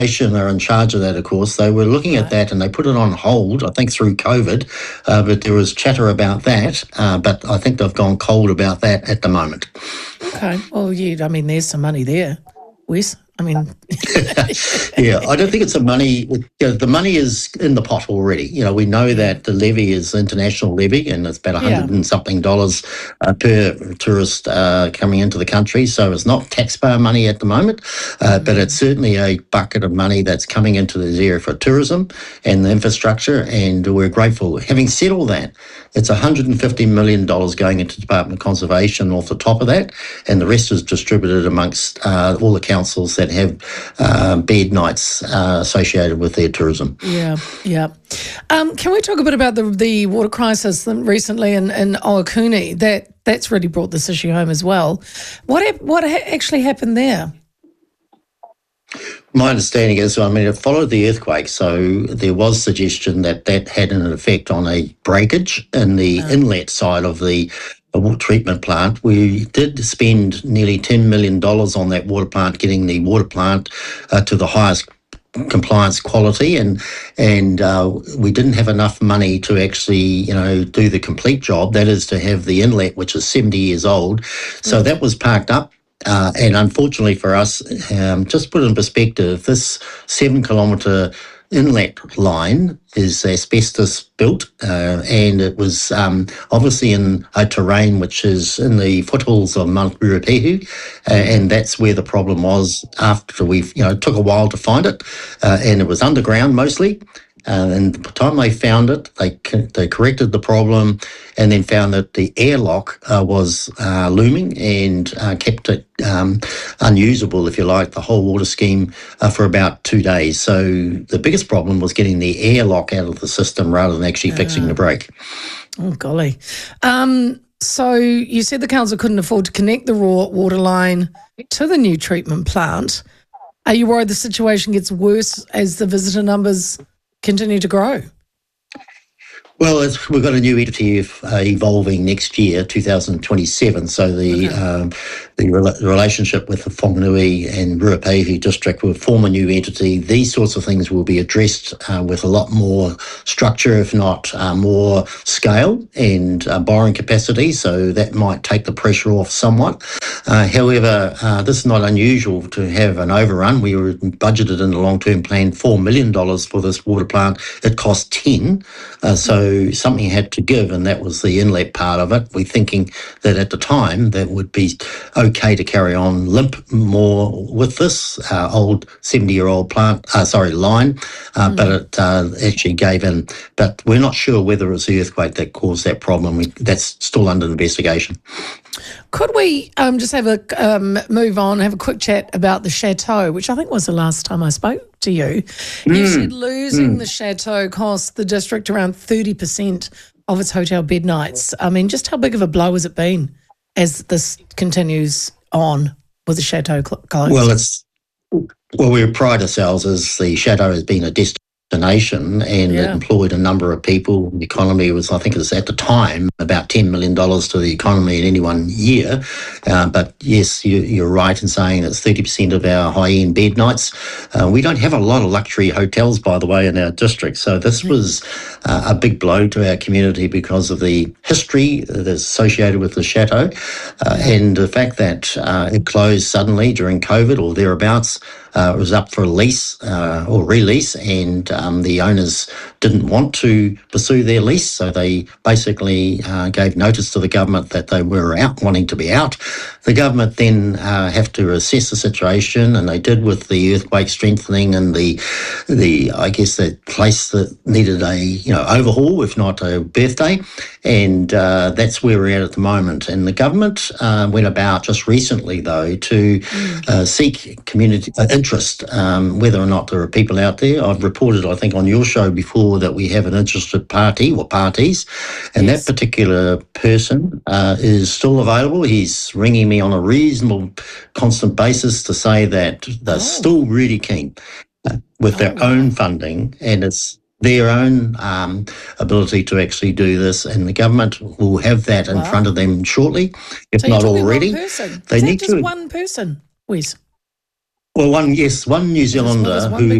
are in charge of that, of course. They were looking at Right. that and they put it on hold, I think, through COVID. But there was chatter about that. But I think they've gone cold about that at the moment. Okay. Well, yeah, I mean, there's some money there, Wes. I mean, Yeah, I don't think it's the money is in the pot already. We know that the levy is international levy and it's about yeah. $100 and something per tourist coming into the country. So it's not taxpayer money at the moment, but it's certainly a bucket of money that's coming into this area for tourism and the infrastructure, and we're grateful. Having said all that, it's $150 million going into Department of Conservation off the top of that, and the rest is distributed amongst all the councils that have bed nights associated with their tourism. Yeah, yeah. Can we talk a bit about the water crisis recently in Ohakune? That's really brought this issue home as well. What actually happened there? My understanding is, it followed the earthquake, so there was suggestion that had an effect on a breakage in the inlet side of the water treatment plant. We did spend nearly $10 million on that water plant, getting the water plant to the highest compliance quality, and we didn't have enough money to actually do the complete job, that is to have the inlet, which is 70 years old. So that was parked up. And unfortunately for us, just put in perspective, this 7-kilometre inlet line is asbestos built, and it was obviously in a terrain which is in the foothills of Mount Ruapehu, and that's where the problem was after we've, it took a while to find it, and it was underground mostly. And by the time they found it, they corrected the problem and then found that the airlock was looming and kept it unusable, if you like, the whole water scheme for about 2 days. So the biggest problem was getting the airlock out of the system rather than actually fixing the break. Oh, golly. So you said the council couldn't afford to connect the raw water line to the new treatment plant. Are you worried the situation gets worse as the visitor numbers continue to grow? Well, we've got a new entity evolving next year, 2027. So the relationship with the Whanganui and Ruapehu district will form a new entity. These sorts of things will be addressed with a lot more structure, if not more scale and borrowing capacity. So that might take the pressure off somewhat. However, this is not unusual to have an overrun. We were budgeted in the long-term plan $4 million for this water plant. It cost 10. So something had to give, and that was the inlet part of it. We're thinking that at the time that would be okay to carry on limp more with this old 70-year-old line, but it actually gave in. But we're not sure whether it was the earthquake that caused that problem. That's still under investigation. Could we just have a move on, have a quick chat about the Chateau, which I think was the last time I spoke to you. You said losing the Chateau cost the district around 30% of its hotel bed nights. I mean, just how big of a blow has it been as this continues on with the Chateau closed? Well, we pride ourselves as the Chateau has been a destination, and it employed a number of people. The economy was, I think it was at the time, about $10 million to the economy in any one year. But yes, you're right in saying it's 30% of our high-end bed nights. We don't have a lot of luxury hotels, by the way, in our district. So this was a big blow to our community because of the history that's associated with the Chateau, and the fact that it closed suddenly during COVID or thereabouts. It was up for a lease or release, and the owners didn't want to pursue their lease, so they basically gave notice to the government that they were wanting to be out. The government then have to assess the situation, and they did with the earthquake strengthening and the place that needed a overhaul, if not a birthday, and that's where we're at the moment. And the government went about just recently, though, to seek community interest, whether or not there are people out there. I've reported, I think, on your show before that we have an interested party or parties, and that particular person is still available. He's ringing me on a reasonable, constant basis to say that they're still really keen with their own funding, and it's their own ability to actually do this, and the government will have that in front of them shortly, if not already. They need just one person, Wes. Well, one New There's Zealander one who